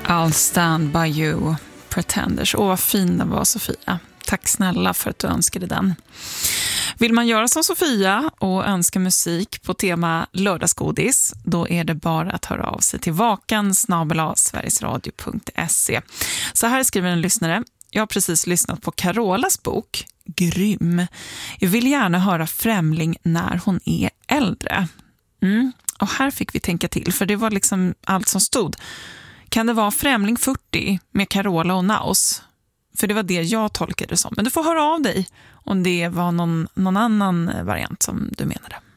I'll stand by you, Pretenders. Åh, vad fin den var, Sofia. Tack snälla för att du önskade den. Vill man göra som Sofia och önska musik på tema lördagsgodis, då är det bara att höra av sig till vakan@sverigesradio.se. Så här skriver en lyssnare. Jag har precis lyssnat på Carolas bok, Grym. Jag vill gärna höra Främling när hon är äldre. Och här fick vi tänka till, för det var liksom allt som stod. Kan det vara Främling 40 med Carola och Naus? För det var det jag tolkade det som. Men du får höra av dig om det var någon annan variant som du menade.